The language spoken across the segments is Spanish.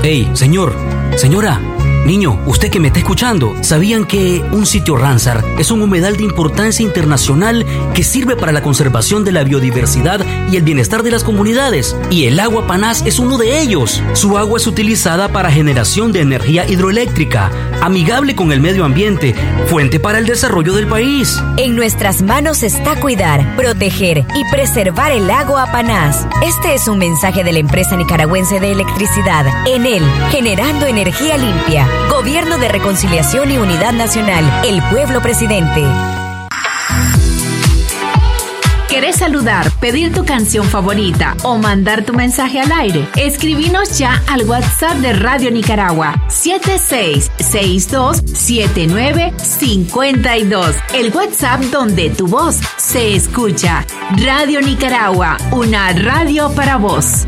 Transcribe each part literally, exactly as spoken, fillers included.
Hey, señor, señora, niño, usted que me está escuchando, ¿sabían que un sitio Ramsar es un humedal de importancia internacional que sirve para la conservación de la biodiversidad y el bienestar de las comunidades? Y el agua Panás es uno de ellos. Su agua es utilizada para generación de energía hidroeléctrica, amigable con el medio ambiente, fuente para el desarrollo del país. En nuestras manos está cuidar, proteger y preservar el agua Panás. Este es un mensaje de la empresa nicaragüense de electricidad, Enel, generando energía limpia. Gobierno de Reconciliación y Unidad Nacional, el pueblo presidente. ¿Querés saludar, pedir tu canción favorita o mandar tu mensaje al aire? Escribinos ya al WhatsApp de Radio Nicaragua siete seis seis dos siete nueve cinco dos. El WhatsApp donde tu voz se escucha. Radio Nicaragua, una radio para vos.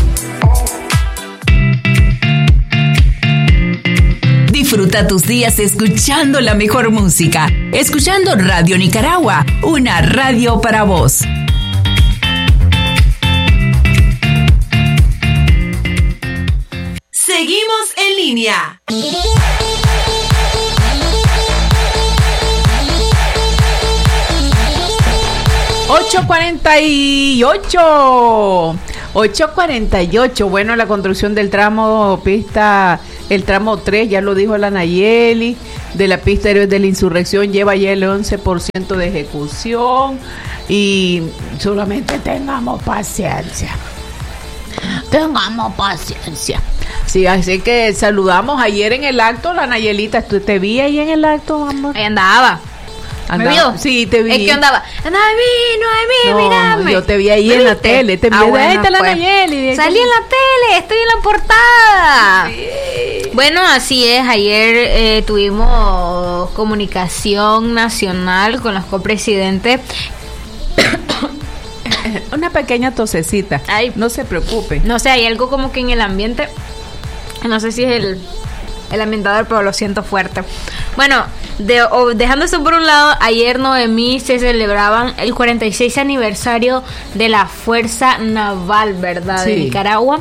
Disfruta tus días escuchando la mejor música, escuchando Radio Nicaragua, una radio para vos. Seguimos en línea. ocho cuarenta y ocho. ocho cuarenta y ocho. Bueno, la construcción del tramo pista, el tramo tres, ya lo dijo la Nayeli, de la pista Héroes de la Insurrección, lleva ya el once por ciento de ejecución y solamente tengamos paciencia. Tengamos paciencia. Sí, así que saludamos ayer en el acto, la Nayelita, ¿tú te vi ahí en el acto, amor? Ahí andaba. Andaba. ¿Me vio? Sí, te vi. Es que andaba, andaba, vino, a mí, No, mirame. yo te vi ahí en la tele, te vi ah, de bueno, ahí está la pues. Nayeli. Salí en la tele, estoy en la portada. Sí. Bueno, así es, ayer eh, tuvimos comunicación nacional con los copresidentes. Una pequeña tosecita. Ay, no se preocupe. No sé, hay algo como que en el ambiente, no sé si es el, el ambientador, pero lo siento fuerte. Bueno, de, o, dejando eso por un lado, ayer Noemí se celebraban el cuarenta y seis aniversario de la Fuerza Naval, ¿verdad? Sí. De Nicaragua.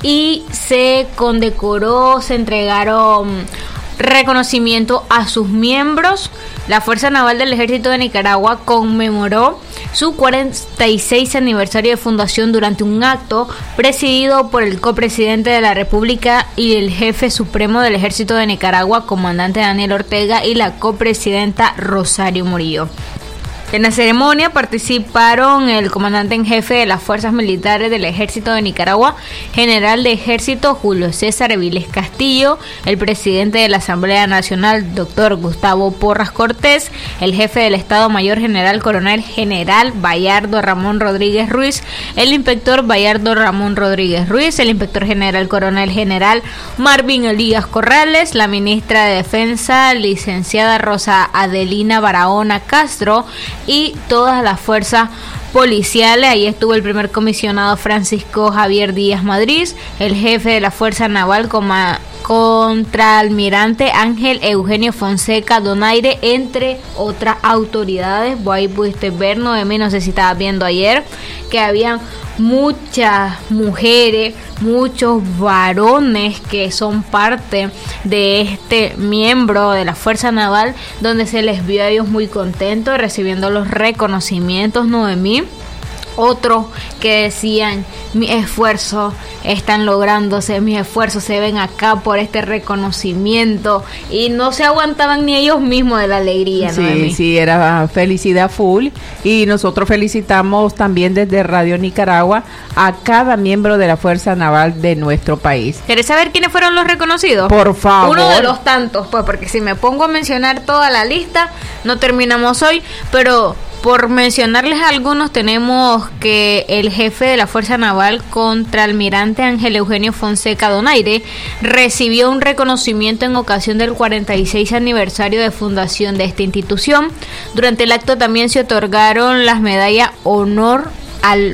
Y se condecoró, se entregaron reconocimiento a sus miembros. La Fuerza Naval del Ejército de Nicaragua conmemoró su cuarenta y seis aniversario de fundación durante un acto presidido por el copresidente de la República y el jefe supremo del Ejército de Nicaragua, comandante Daniel Ortega, y la copresidenta Rosario Murillo. En la ceremonia participaron el comandante en jefe de las Fuerzas Militares del Ejército de Nicaragua, general de Ejército Julio César Viles Castillo, el presidente de la Asamblea Nacional, doctor Gustavo Porras Cortés, el jefe del Estado Mayor General Coronel General Bayardo Ramón Rodríguez Ruiz, el inspector Bayardo Ramón Rodríguez Ruiz, el inspector general Coronel General Marvin Elías Corrales, la ministra de Defensa, licenciada Rosa Adelina Barahona Castro, y todas las fuerzas policiales. Ahí estuvo el primer comisionado Francisco Javier Díaz Madrid, el jefe de la Fuerza Naval coma, contraalmirante Ángel Eugenio Fonseca Donaire, entre otras autoridades. Vos ahí pudiste ver, Noemí, no sé si estabas viendo ayer, que habían muchas mujeres, muchos varones que son parte de este miembro de la Fuerza Naval, donde se les vio a ellos muy contentos recibiendo los reconocimientos, Noemí. Otros que decían, mis esfuerzos están lográndose, mis esfuerzos se ven acá por este reconocimiento, y no se aguantaban ni ellos mismos de la alegría. Sí, Noemí. sí, era felicidad full, y nosotros felicitamos también desde Radio Nicaragua a cada miembro de la Fuerza Naval de nuestro país. ¿Querés saber quiénes fueron los reconocidos? Por favor. Uno de los tantos, pues, porque si me pongo a mencionar toda la lista, no terminamos hoy, pero por mencionarles algunos, tenemos que el jefe de la Fuerza Naval, contraalmirante Ángel Eugenio Fonseca Donaire, recibió un reconocimiento en ocasión del cuarenta y seis aniversario de fundación de esta institución. Durante el acto también se otorgaron las medallas Honor al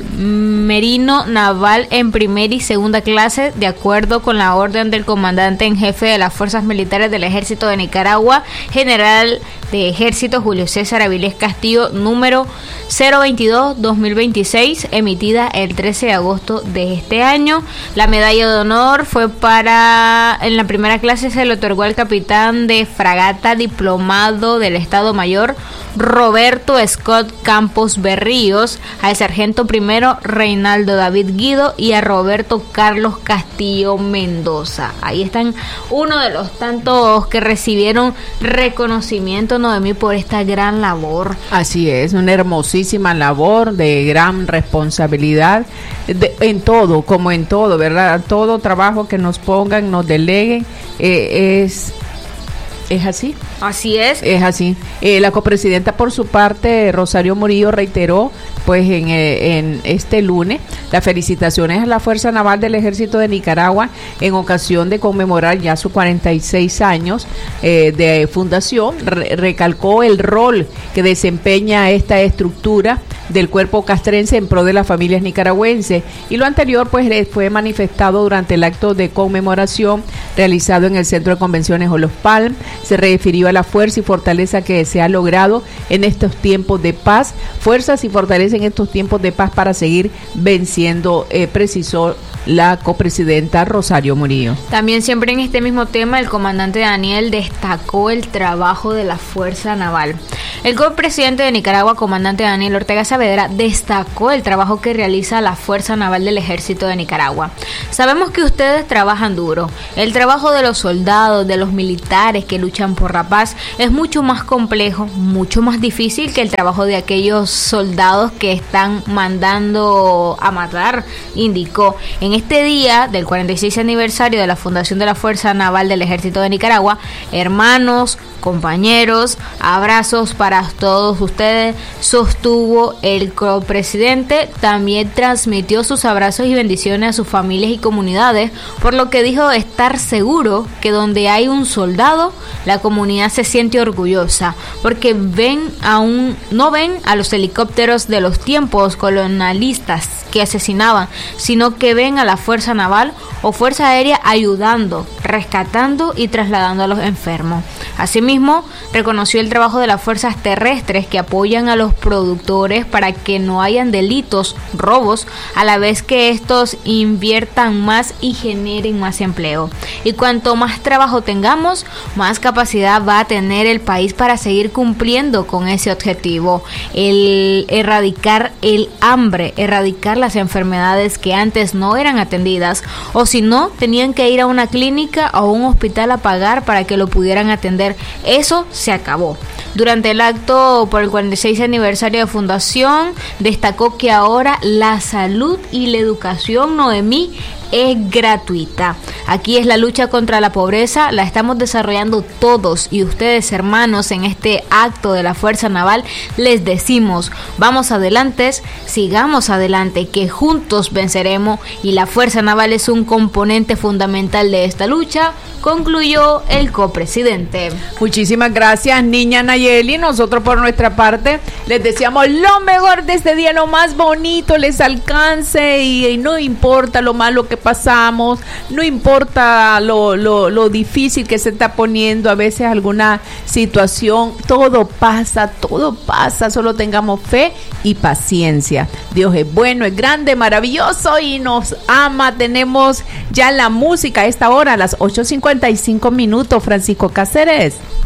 Merino Naval en primera y segunda clase, de acuerdo con la orden del comandante en jefe de las Fuerzas Militares del Ejército de Nicaragua, general de Ejército Julio César Avilés Castillo, número cero veintidós guión dos mil veintiséis, emitida el trece de agosto de este año. La medalla de honor fue para, en la primera clase se le otorgó al capitán de fragata diplomado del Estado Mayor Roberto Scott Campos Berríos, al sargento primero Reinaldo David Guido y a Roberto Carlos Castillo Mendoza. Ahí están uno de los tantos que recibieron reconocimiento, Noemí, por esta gran labor. Así es, una hermosísima labor de gran responsabilidad de, en todo, como en todo, ¿verdad? Todo trabajo que nos pongan, nos deleguen, eh, es... ¿Es así? Así es. Es así. Eh, la copresidenta, por su parte, Rosario Murillo, reiteró pues en, eh, en este lunes las felicitaciones a la Fuerza Naval del Ejército de Nicaragua en ocasión de conmemorar ya sus cuarenta y seis años eh, de fundación. Re- recalcó el rol que desempeña esta estructura del cuerpo castrense en pro de las familias nicaragüenses, y lo anterior pues fue manifestado durante el acto de conmemoración realizado en el Centro de Convenciones Olof Palme. Se refirió a la fuerza y fortaleza que se ha logrado en estos tiempos de paz, fuerzas y fortaleza en estos tiempos de paz para seguir venciendo, eh, precisó la copresidenta Rosario Murillo. También siempre en este mismo tema, el comandante Daniel destacó el trabajo de la Fuerza Naval. El copresidente de Nicaragua, comandante Daniel Ortega Saavedra, destacó el trabajo que realiza la Fuerza Naval del Ejército de Nicaragua. Sabemos que ustedes trabajan duro. El trabajo de los soldados, de los militares que luchan por la paz, es mucho más complejo, mucho más difícil que el trabajo de aquellos soldados que están mandando a matar, indicó. En este día del cuarenta y seis aniversario de la fundación de la Fuerza Naval del Ejército de Nicaragua, hermanos, compañeros, abrazos para todos ustedes, sostuvo el copresidente. También transmitió sus abrazos y bendiciones a sus familias y comunidades, por lo que dijo estar seguro que donde hay un soldado, la comunidad se siente orgullosa, porque ven a un, no ven a los helicópteros de los tiempos colonialistas que asesinaban, sino que ven a la Fuerza Naval o Fuerza Aérea ayudando, rescatando y trasladando a los enfermos. Asimismo, reconoció el trabajo de las fuerzas terrestres que apoyan a los productores para que no hayan delitos, robos, a la vez que estos inviertan más y generen más empleo. Y cuanto más trabajo tengamos, más capacidad va a tener el país para seguir cumpliendo con ese objetivo, el erradicar el hambre, erradicar las enfermedades que antes no eran atendidas, o si no, tenían que ir a una clínica o un hospital a pagar para que lo pudieran atender. Eso se acabó. Durante el acto por el cuarenta y seis aniversario de fundación, destacó que ahora la salud y la educación, Noemí, es gratuita. Aquí es la lucha contra la pobreza, la estamos desarrollando todos, y ustedes, hermanos, en este acto de la Fuerza Naval les decimos: vamos adelante, sigamos adelante, que juntos venceremos, y la Fuerza Naval es un componente fundamental de esta lucha, concluyó el copresidente. Muchísimas gracias, niña Nayeli. Nosotros por nuestra parte les deseamos lo mejor de este día, lo más bonito les alcance, y, y no importa lo malo que pasamos, no importa lo, lo, lo difícil que se está poniendo a veces alguna situación, todo pasa, todo pasa, solo tengamos fe y paciencia. Dios es bueno, es grande, maravilloso y nos ama. Tenemos ya la música a esta hora, a las ocho cincuenta y cinco minutos. Francisco Cáceres.